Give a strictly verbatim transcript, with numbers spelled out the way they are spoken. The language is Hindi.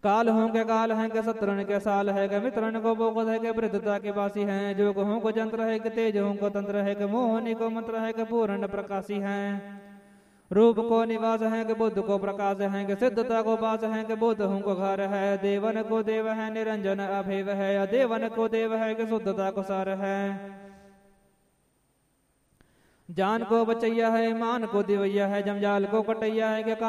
काल हूँ के काल है के शत्रुन के साल है के मित्रन को बोकस है के वृद्धता के वासी हैं। जो हूँ को जंत्र है के तेज हूँ को तंत्र है के मोहनी को मंत्र है के पूर्ण प्रकाशी हैं। रूप को निवास है के बुद्ध को प्रकाश है के सिद्धता को वास है के बुद्ध हूँ को घर है। देवन को देव है निरंजन अभेव है या देवन को देव है के शुद्धता को सार है। जान को बचैया है मान को दिवैया है जमजाल को कटैया है के